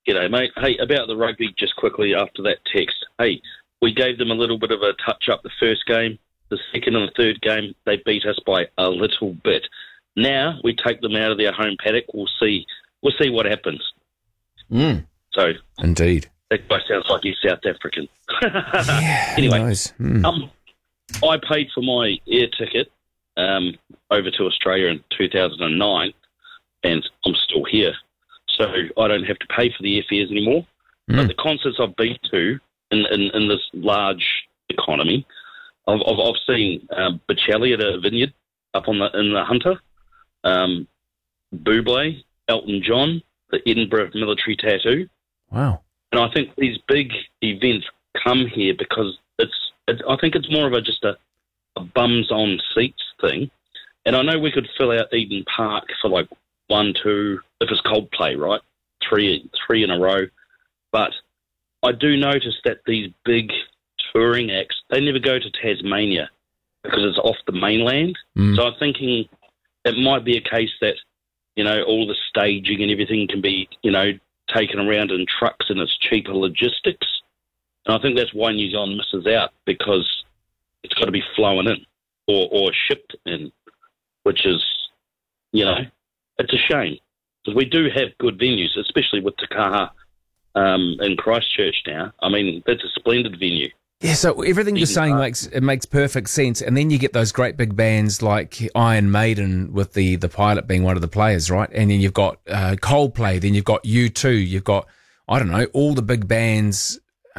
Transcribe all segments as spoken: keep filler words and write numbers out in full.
G'day, mate. Hey, about the rugby, just quickly after that text. Hey, we gave them a little bit of a touch-up the first game. The second and the third game, they beat us by a little bit. Now we take them out of their home paddock. We'll see. We'll see what happens. Mm. So, indeed, that guy sounds like he's South African. Yeah, anyway, mm. um, I paid for my air ticket um, over to Australia in two thousand nine, and I'm still here, so I don't have to pay for the airfares anymore. Mm. But the concerts I've been to in, in, in this large economy, I've, I've, I've seen um, Bocelli at a vineyard up on the in the Hunter, um, Bublé, Elton John, the Edinburgh Military Tattoo. Wow! And I think these big events come here because it's. it's I think it's more of a just a, a bums on seats thing. And I know we could fill out Eden Park for like one, two, if it's Coldplay, right? Three, three in a row. But I do notice that these big touring acts, they never go to Tasmania because it's off the mainland. Mm. So I'm thinking it might be a case that, you know, all the staging and everything can be, you know, taken around in trucks and it's cheaper logistics. And I think that's why New Zealand misses out, because it's got to be flown in or, or shipped in, which is, you know, it's a shame. Because we do have good venues, especially with Te Kaha um, in Christchurch now. I mean, that's a splendid venue. Yeah, so everything you're saying makes it makes perfect sense, and then you get those great big bands like Iron Maiden with the, the pilot being one of the players, right? And then you've got uh, Coldplay, then you've got U two, you've got, I don't know, all the big bands,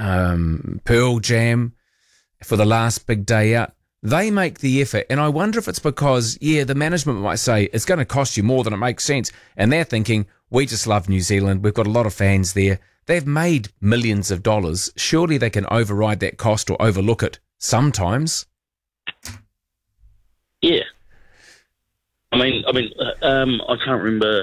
um, Pearl Jam for the last big day out. They make the effort, and I wonder if it's because, yeah, the management might say it's going to cost you more than it makes sense, and they're thinking, we just love New Zealand, we've got a lot of fans there. They've made millions of dollars. Surely they can override that cost or overlook it sometimes. Yeah. I mean, I mean, uh, um, I can't remember.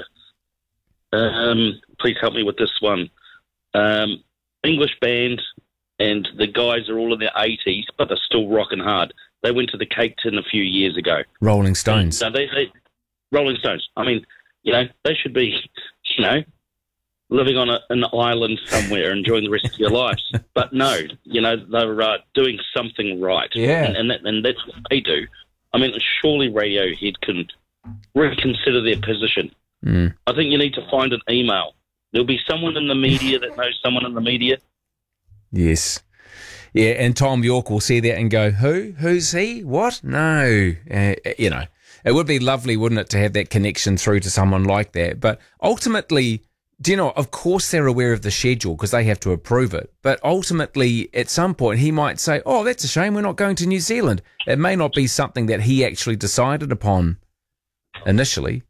Um, please help me with this one. Um, English band, and the guys are all in their eighties, but they're still rocking hard. They went to the Cape Tin a few years ago. Rolling Stones. No, they, they, Rolling Stones. I mean, you know, they should be, you know, living on a, an island somewhere, enjoying the rest of your lives. But no, you know, they're uh, doing something right. Yeah. And, and, that, and that's what they do. I mean, surely Radiohead can reconsider their position. Mm. I think you need to find an email. There'll be someone in the media that knows someone in the media. Yes. Yeah, and Tom York will see that and go, who? Who's he? What? No. Uh, you know, it would be lovely, wouldn't it, to have that connection through to someone like that. But ultimately, do you know, of course they're aware of the schedule because they have to approve it. But ultimately, at some point, he might say, oh, that's a shame, we're not going to New Zealand. It may not be something that he actually decided upon initially.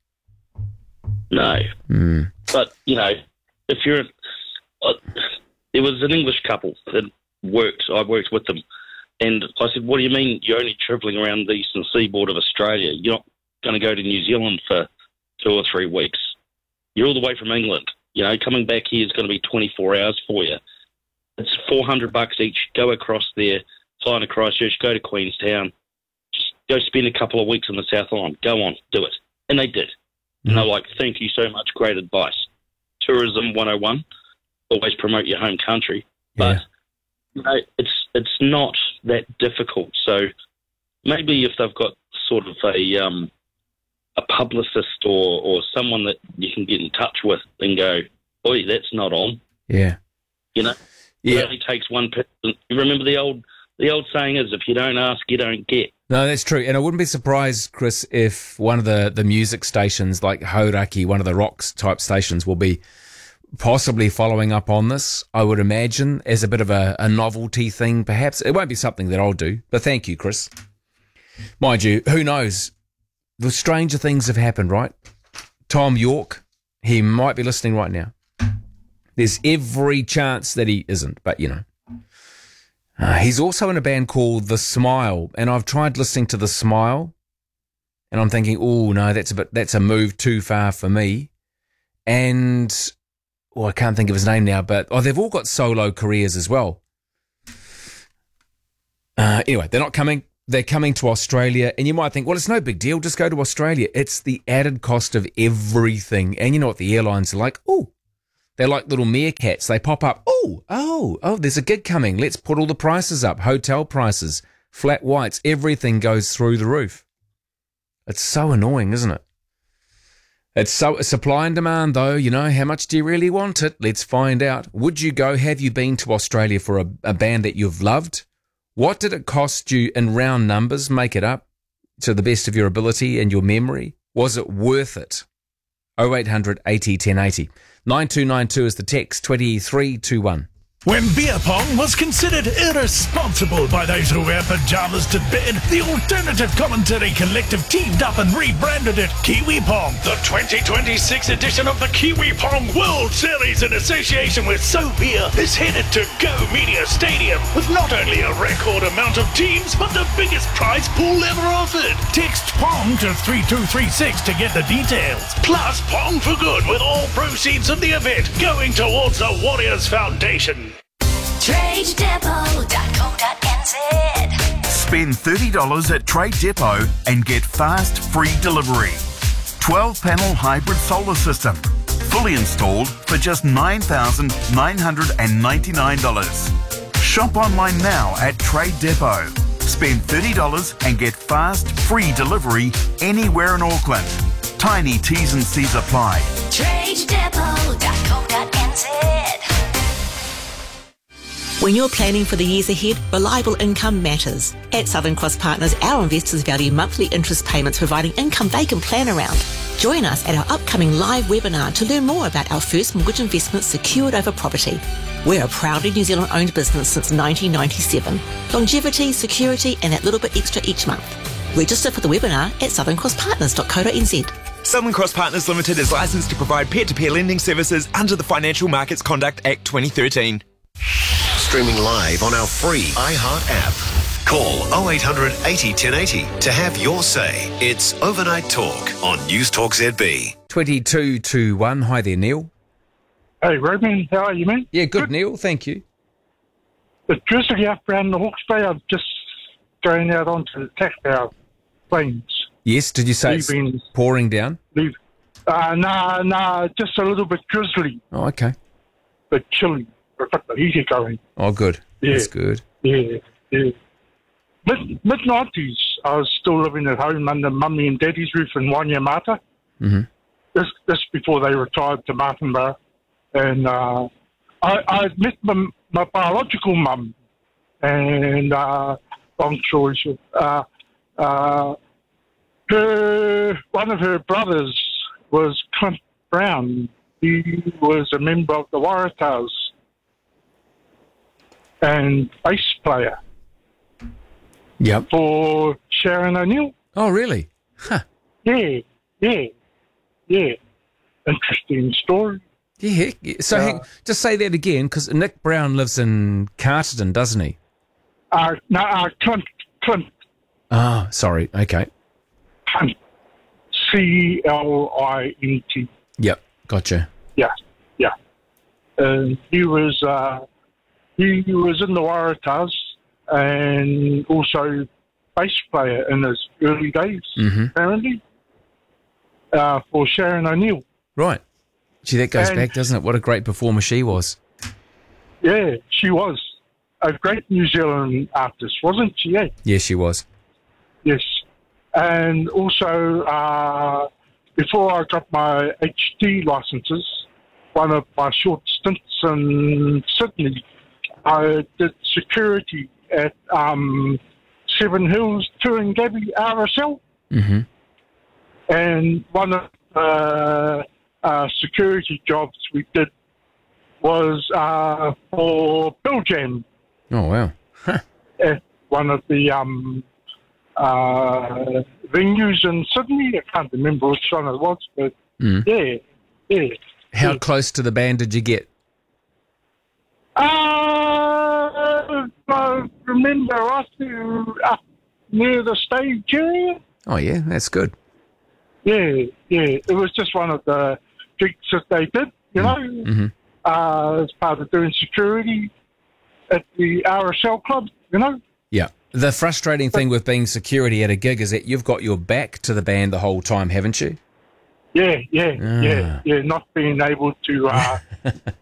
No. Mm. But, you know, if you're... Uh, there was an English couple that worked, I worked with them, and I said, what do you mean you're only travelling around the eastern seaboard of Australia? You're not going to go to New Zealand for two or three weeks. You're all the way from England. You know, coming back here is going to be twenty-four hours for you. It's four hundred bucks each. Go across there, fly into Christchurch, go to Queenstown, just go spend a couple of weeks on the South Island. Go on, do it. And they did. Mm-hmm. And they're like, thank you so much, great advice. Tourism one oh one, always promote your home country. But Yeah. you know, it's it's not that difficult. So maybe if they've got sort of a um, a publicist or, or someone that you can get in touch with and go, boy, that's not on. Yeah. You know, Yeah. it only takes one person. You remember the old the old saying is, if you don't ask, you don't get. No, that's true. And I wouldn't be surprised, Chris, if one of the, the music stations like Hauraki, one of the rocks type stations, will be possibly following up on this, I would imagine, as a bit of a, a novelty thing, perhaps. It won't be something that I'll do, but thank you, Chris. Mind you, who knows? The stranger things have happened, right? Tom York, he might be listening right now. There's every chance that he isn't, but you know. Uh, he's also in a band called The Smile, and I've tried listening to The Smile, and I'm thinking, oh no, that's a bit, that's a move too far for me. And well, I can't think of his name now, but oh, they've all got solo careers as well. Uh, anyway, they're not coming. They're coming to Australia, and you might think, well, it's no big deal. Just go to Australia. It's the added cost of everything, and you know what the airlines are like. Oh, They're like little meerkats. They pop up. Oh, oh, oh, there's a gig coming. Let's put all the prices up. Hotel prices, flat whites, everything goes through the roof. It's so annoying, isn't it? It's so supply and demand, though. You know, how much do you really want it? Let's find out. Would you go? Have you been to Australia for a, a band that you've loved? What did it cost you in round numbers? Make it up to the best of your ability and your memory. Was it worth it? oh eight hundred eighty ten eighty. nine two nine two is the text, twenty-three twenty-one. When beer pong was considered irresponsible by those who wear pajamas to bed, the Alternative Commentary Collective teamed up and rebranded it Kiwi Pong. The twenty twenty-six edition of the Kiwi Pong World Series in association with So Beer is headed to Go Media Stadium with not only a record amount of teams, but the biggest prize pool ever offered. Text Pong to three two three six to get the details. Plus Pong for Good with all proceeds of the event going towards the Warriors Foundation. trade depot dot co dot n z. Spend thirty dollars at Trade Depot and get fast, free delivery. twelve panel hybrid solar system. Fully installed for just nine thousand nine hundred ninety-nine dollars. Shop online now at Trade Depot. Spend thirty dollars and get fast, free delivery anywhere in Auckland. Tiny T's and C's apply. trade depot dot co dot n z. When you're planning for the years ahead, reliable income matters. At Southern Cross Partners, our investors value monthly interest payments, providing income they can plan around. Join us at our upcoming live webinar to learn more about our first mortgage investment secured over property. We're a proudly New Zealand-owned business since nineteen ninety-seven. Longevity, security, and that little bit extra each month. Register for the webinar at southern cross partners dot co dot n z. Southern Cross Partners Limited is licensed to provide peer-to-peer lending services under the Financial Markets Conduct Act twenty thirteen. Streaming live on our free iHeart app. Call oh eight hundred eighty ten eighty to have your say. It's Overnight Talk on News Talk Z B. twenty-two twenty-one. Hi there, Neil. Hey, Roman, how are you, man? Yeah, good, Good. Neil. Thank you. It's drizzly up around the Hawke's Bay. I'm just going out onto the Tactile Plains. Yes, did you say it's Leaving- pouring down? Leave. Uh, nah, nah, just a little bit drizzly, Oh, okay. but chilly. I've got the heater going. Oh, good. Yeah. That's good. Yeah, yeah. Mid mid nineties, I was still living at home under mummy and daddy's roof in Wainyamata. Mm-hmm. This this before they retired to Martinborough, and uh, I I met my, my biological mum, and uh, long story short, uh, uh, her one of her brothers was Clint Brown. He was a member of the Waratahs and bass player Yep. for Sharon O'Neill. Oh, really? Huh. Yeah, yeah, yeah. Interesting story. Yeah. yeah. So Uh, hang, just say that again, because Nick Brown lives in Carterton, doesn't he? Uh, no, uh, Clint, Clint, Ah, sorry. Okay. Clint, C L I N T. Yep. Gotcha. Yeah, yeah. And he was uh, he was in the Waratahs and also bass player in his early days, Mm-hmm. apparently, uh, for Sharon O'Neill. Right. Gee, that goes And- back, doesn't it? What a great performer she was. Yeah, she was a great New Zealand artist, wasn't she? Eh? Yes, she was. Yes. And also, uh, before I got my H D licenses, one of my short stints in Sydney, I did security at um, Seven Hills Touring Gabby R S L. Mm-hmm. And one of the uh, security jobs we did was uh, for Bill Jam Oh, wow. Huh. at one of the um, uh, venues in Sydney. I can't remember which one it was, but Mm. yeah, yeah. How yeah. close to the band did you get? Uh, I remember us to, up near the stage area. Oh, yeah, that's good. Yeah, yeah. It was just one of the gigs that they did, you know, Mm-hmm. uh, as part of doing security at the R S L club, you know. Yeah. The frustrating thing with being security at a gig is that you've got your back to the band the whole time, haven't you? Yeah, yeah, Ah. yeah, yeah. Not being able to uh,